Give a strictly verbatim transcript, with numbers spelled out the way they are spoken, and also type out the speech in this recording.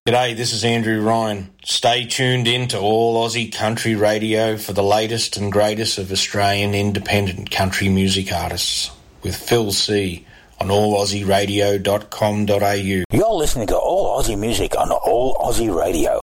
G'day, this is Andrew Ryan. Stay tuned in to All Aussie Country Radio for the latest and greatest of Australian independent country music artists with Phil C on all aussie radio dot com dot a u. You're listening to All Aussie Music on All Aussie Radio.